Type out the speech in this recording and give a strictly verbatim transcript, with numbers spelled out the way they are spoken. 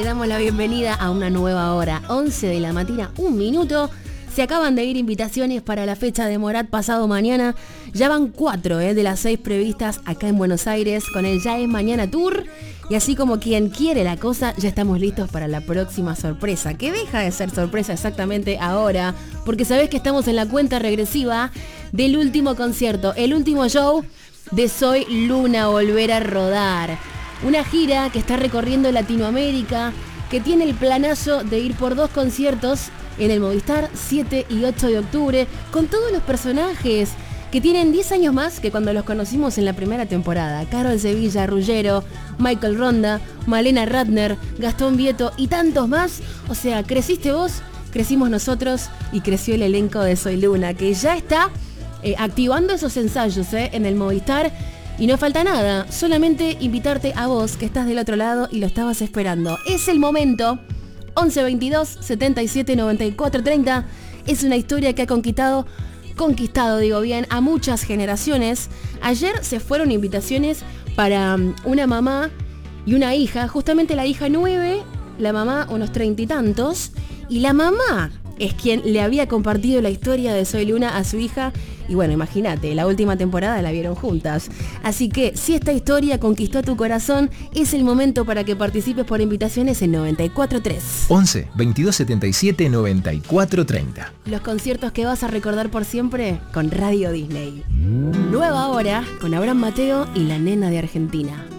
Le damos la bienvenida a una nueva hora, once de la mañana, un minuto. Se acaban de ir invitaciones para la fecha de Morat pasado mañana. Ya van cuatro eh, de las seis previstas acá en Buenos Aires con el Ya es Mañana Tour. Y así como quien quiere la cosa, ya estamos listos para la próxima sorpresa, que deja de ser sorpresa exactamente ahora, porque sabés que estamos en la cuenta regresiva del último concierto, el último show de Soy Luna, Volver a Rodar. Una gira que está recorriendo Latinoamérica, que tiene el planazo de ir por dos conciertos en el Movistar, siete y ocho de octubre, con todos los personajes que tienen diez años más que cuando los conocimos en la primera temporada. Carol Sevilla, Ruggiero, Michael Ronda, Malena Ratner, Gastón Vieto y tantos más. O sea, creciste vos, crecimos nosotros y creció el elenco de Soy Luna, que ya está eh, activando esos ensayos eh, en el Movistar. Y no falta nada, solamente invitarte a vos que estás del otro lado y lo estabas esperando. Es el momento. once veintidós setenta y siete noventa y cuatro treinta. Es una historia que ha conquistado, conquistado, digo bien, a muchas generaciones. Ayer se fueron invitaciones para una mamá y una hija, justamente la hija nueve, la mamá unos treinta y tantos, y la mamá es quien le había compartido la historia de Soy Luna a su hija. Y bueno, imagínate, la última temporada la vieron juntas. Así que si esta historia conquistó tu corazón, es el momento para que participes por invitaciones en noventa y cuatro tres. once veintidós setenta y siete noventa y cuatro treinta. Los conciertos que vas a recordar por siempre con Radio Disney. Nueva hora con Abraham Mateo y la nena de Argentina.